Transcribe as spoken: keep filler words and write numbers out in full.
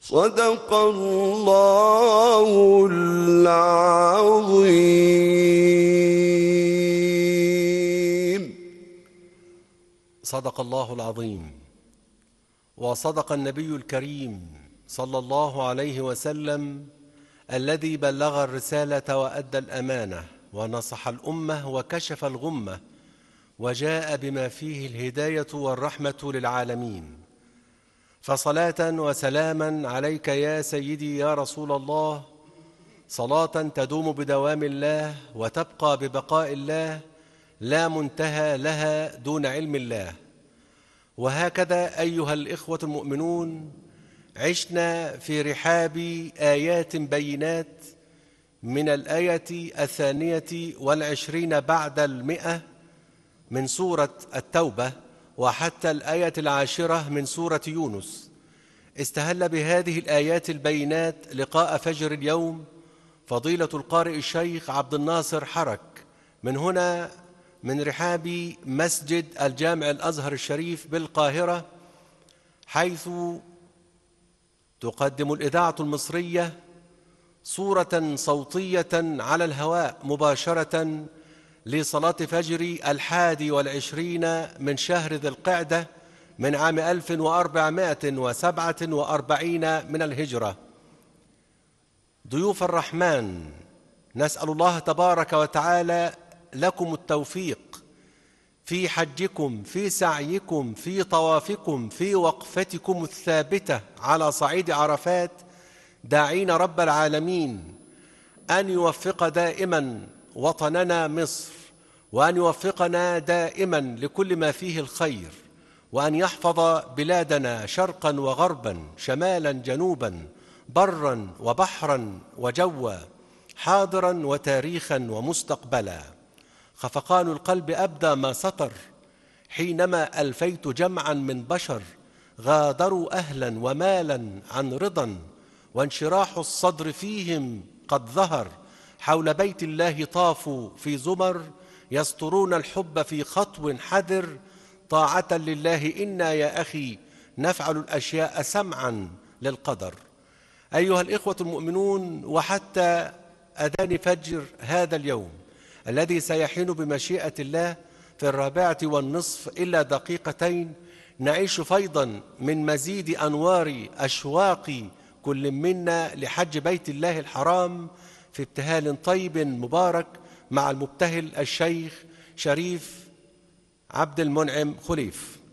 صدق الله العظيم. صدق الله العظيم، وصدق النبي الكريم صلى الله عليه وسلم الذي بلغ الرسالة وأدى الأمانة ونصح الأمة وكشف الغمة وجاء بما فيه الهداية والرحمة للعالمين. فصلاة وسلاما عليك يا سيدي يا رسول الله، صلاة تدوم بدوام الله وتبقى ببقاء الله، لا منتهى لها دون علم الله. وهكذا أيها الإخوة المؤمنون، عشنا في رحاب آيات بينات من الآية الثانية والعشرين بعد المئة من سورة التوبة وحتى الآية العاشرة من سورة يونس. استهل بهذه الآيات البينات لقاء فجر اليوم فضيلة القارئ الشيخ عبد الناصر حرك من هنا من رحاب مسجد الجامع الأزهر الشريف بالقاهرة، حيث تقدم الإذاعة المصرية صورة صوتية على الهواء مباشرة لصلاة فجر الحادي والعشرين من شهر ذي القعدة من عام ألف وأربعمائة وسبعة وأربعين من الهجرة. ضيوف الرحمن، نسأل الله تبارك وتعالى لكم التوفيق في حجكم، في سعيكم، في طوافكم، في وقفتكم الثابتة على صعيد عرفات، داعين رب العالمين أن يوفق دائما وطننا مصر، وأن يوفقنا دائما لكل ما فيه الخير، وأن يحفظ بلادنا شرقا وغربا، شمالا جنوبا، برا وبحرا وجوا، حاضرا وتاريخا ومستقبلا. خفقان القلب أبدى ما سطر حينما ألفيت جمعا من بشر غادروا أهلا ومالا عن رضا، وانشراح الصدر فيهم قد ظهر، حول بيت الله طافوا في زمر، يسطرون الحب في خطو حذر، طاعة لله إنا يا أخي نفعل الأشياء سمعا للقدر. أيها الإخوة المؤمنون، وحتى أذان فجر هذا اليوم الذي سيحين بمشيئة الله في الرابعة والنصف إلا دقيقتين، نعيش فيضا من مزيد أنوار أشواق كل منا لحج بيت الله الحرام في ابتهال طيب مبارك مع المبتهل الشيخ شريف عبد المنعم خليف.